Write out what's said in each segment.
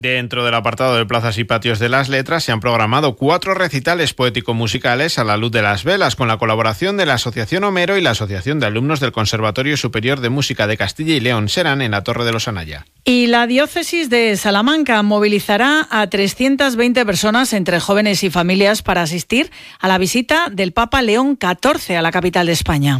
Dentro del apartado de plazas y patios de las letras se han programado 4 recitales poético-musicales a la luz de las velas, con la colaboración de la Asociación Homero y la Asociación de Alumnos del Conservatorio Superior de Música de Castilla y León, Serán, en la Torre de los Anaya. Y la diócesis de Salamanca movilizará a 320 personas entre jóvenes y familias para asistir a la visita del Papa León XIV a la capital de España.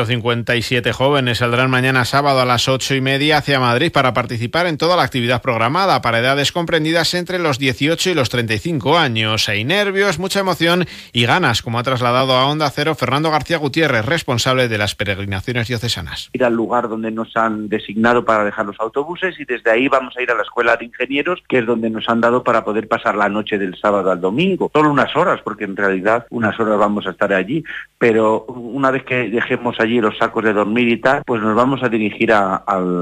157 jóvenes saldrán mañana sábado a las 8:30 hacia Madrid para participar en toda la actividad programada para edades comprendidas entre los 18 y los 35 años. Hay nervios, mucha emoción y ganas, como ha trasladado a Onda Cero Fernando García Gutiérrez, responsable de las peregrinaciones diocesanas. Ir al lugar donde nos han designado para dejar los autobuses y desde ahí vamos a ir a la Escuela de Ingenieros, que es donde nos han dado para poder pasar la noche del sábado al domingo. Solo unas horas, porque en realidad unas horas vamos a estar allí, pero una vez que dejemos allí los sacos de dormir y tal, pues nos vamos a dirigir a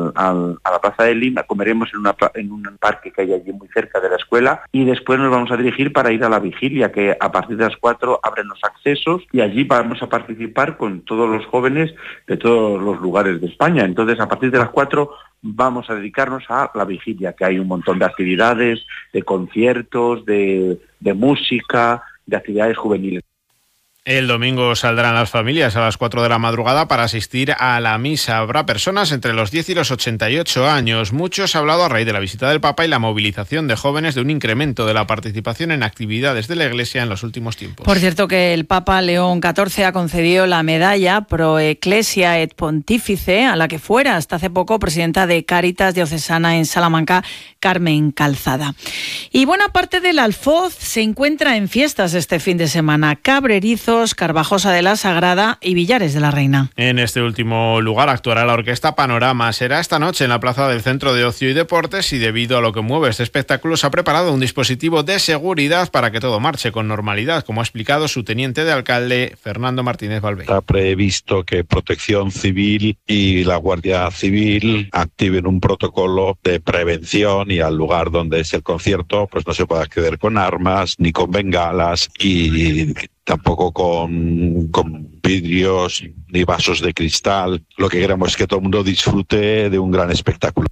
la Plaza de Lima, comeremos en un parque que hay allí muy cerca de la escuela y después nos vamos a dirigir para ir a la vigilia, que a partir de las 4 abren los accesos y allí vamos a participar con todos los jóvenes de todos los lugares de España. Entonces, a partir de las 4 vamos a dedicarnos a la vigilia, que hay un montón de actividades, de conciertos, de música, de actividades juveniles. El domingo saldrán las familias a las 4 de la madrugada para asistir a la misa. Habrá personas entre los 10 y los 88 años. Muchos han hablado a raíz de la visita del Papa y la movilización de jóvenes de un incremento de la participación en actividades de la Iglesia en los últimos tiempos. Por cierto, que el Papa León XIV ha concedido la medalla Pro Ecclesia et Pontifice a la que fuera hasta hace poco presidenta de Cáritas Diocesana en Salamanca, Carmen Calzada. Y buena parte del Alfoz se encuentra en fiestas este fin de semana. Cabrerizos, Carvajosa de la Sagrada y Villares de la Reina. En este último lugar actuará la Orquesta Panorama. Será esta noche en la plaza del Centro de Ocio y Deportes y debido a lo que mueve este espectáculo se ha preparado un dispositivo de seguridad para que todo marche con normalidad, como ha explicado su teniente de alcalde, Fernando Martínez Valverde. Está previsto que Protección Civil y la Guardia Civil activen un protocolo de prevención y al lugar donde es el concierto pues no se puede acceder con armas ni con bengalas y tampoco con vidrios ni vasos de cristal. Lo que queremos es que todo el mundo disfrute de un gran espectáculo.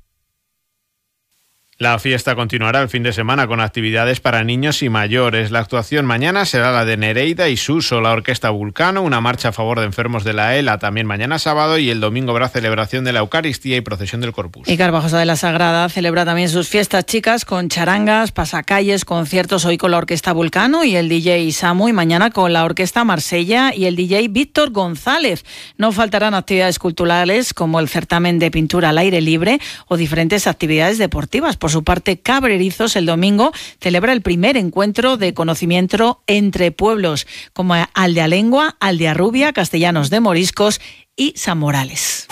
La fiesta continuará el fin de semana con actividades para niños y mayores. La actuación mañana será la de Nereida y Suso, la Orquesta Vulcano, una marcha a favor de enfermos de la ELA también mañana sábado y el domingo habrá celebración de la Eucaristía y procesión del Corpus. Y Carvajosa de la Sagrada celebra también sus fiestas chicas con charangas, pasacalles, conciertos hoy con la Orquesta Vulcano y el DJ Samu y mañana con la Orquesta Marsella y el DJ Víctor González. No faltarán actividades culturales como el certamen de pintura al aire libre o diferentes actividades deportivas. Por su parte, Cabrerizos el domingo celebra el primer encuentro de conocimiento entre pueblos como Aldealengua, Aldearrubia, Castellanos de Moriscos y San Morales.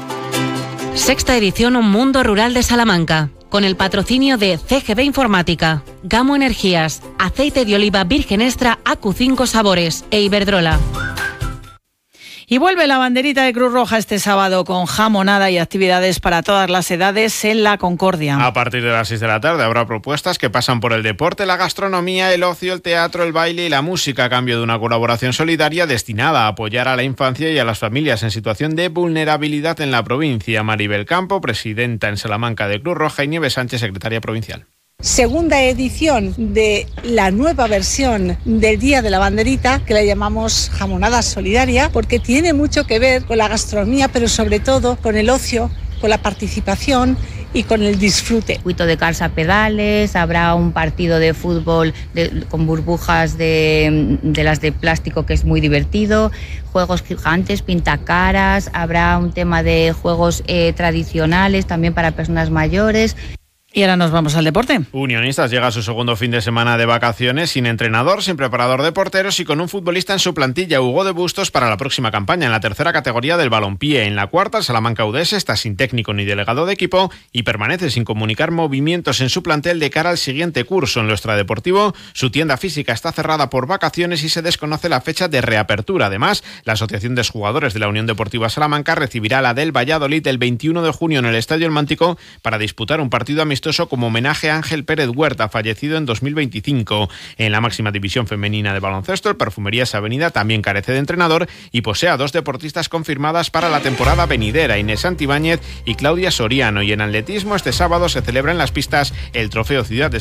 Sexta edición Un Mundo Rural de Salamanca, con el patrocinio de CGB Informática, Gamo Energías, Aceite de Oliva Virgen Extra AQ5 Sabores e Iberdrola. Y vuelve la banderita de Cruz Roja este sábado con jamonada y actividades para todas las edades en La Concordia. A partir de las 6 de la tarde habrá propuestas que pasan por el deporte, la gastronomía, el ocio, el teatro, el baile y la música a cambio de una colaboración solidaria destinada a apoyar a la infancia y a las familias en situación de vulnerabilidad en la provincia. Maribel Campo, presidenta en Salamanca de Cruz Roja, y Nieves Sánchez, secretaria provincial. Segunda edición de la nueva versión del Día de la Banderita, que la llamamos Jamonada Solidaria, porque tiene mucho que ver con la gastronomía, pero sobre todo con el ocio, con la participación y con el disfrute. Circuito de calza pedales, habrá un partido de fútbol con burbujas de las de plástico que es muy divertido, juegos gigantes, pintacaras, habrá un tema de juegos tradicionales también para personas mayores. Y ahora nos vamos al deporte. Unionistas llega a su segundo fin de semana de vacaciones sin entrenador, sin preparador de porteros y con un futbolista en su plantilla, Hugo de Bustos, para la próxima campaña en la tercera categoría del balompié. En la cuarta, el Salamanca UDS está sin técnico ni delegado de equipo y permanece sin comunicar movimientos en su plantel de cara al siguiente curso. En lo extradeportivo, su tienda física está cerrada por vacaciones y se desconoce la fecha de reapertura. Además, la Asociación de Exjugadores de la Unión Deportiva Salamanca recibirá a la del Valladolid el 21 de junio en el Estadio El Mántico para disputar un partido amistoso como homenaje a Ángel Pérez Huerta, fallecido en 2025. En la máxima división femenina de baloncesto, el Perfumerías Avenida también carece de entrenador y posee a 2 deportistas confirmadas para la temporada venidera, Inés Santibáñez y Claudia Soriano. Y en atletismo, este sábado se celebra en las pistas el Trofeo Ciudad de